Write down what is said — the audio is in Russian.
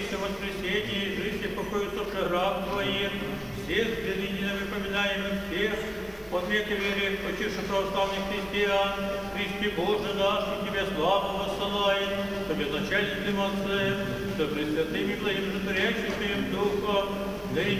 воскресшем воскресении, и жизни покою сопших раб Твоих, всех святыня выпоминаем всех, от века вере, почивших православных христиан, Христе Боже наш, и Тебе славу воссылает, что безначальным Отцем, что пресвятым и благим животворящим Духом, да и